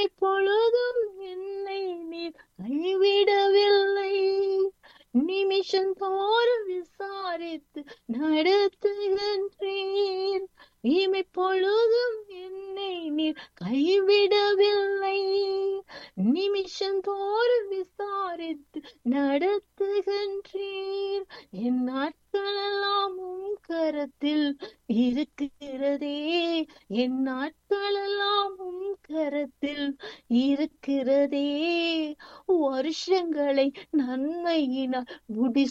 இப்பொழுதும் என்னை நீர் கைவிடவில்லை. நிமிஷம் தோறும் விசாரித்து நடத்துகின்றீர். இமைப்பொழுதும் என்னை நீர் கைவிடவில்லை. நிமிஷம் தோறும் விசாரித்து நடத்துகின்றீர். என் நாட்களெல்லாம் உம் கரத்தில் இருக்கிறதே. என் நாட்களெல்லாம் உம் கரத்தில் இருக்கிறதே. வருஷங்களை நன்மையினால் முடி